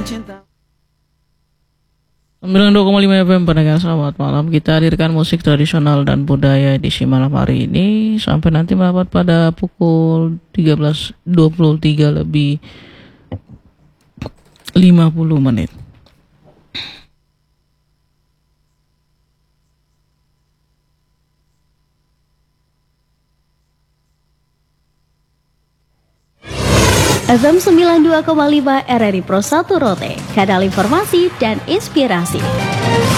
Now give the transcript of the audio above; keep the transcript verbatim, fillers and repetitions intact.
cinta. sembilan puluh dua koma lima F M pendengar, selamat malam. Kita hadirkan musik tradisional dan budaya di malam hari ini sampai nanti merapat pada pukul tiga belas dua puluh tiga lebih lima puluh menit. F M sembilan puluh dua koma lima R R I Pro satu Rote, kanal informasi dan inspirasi.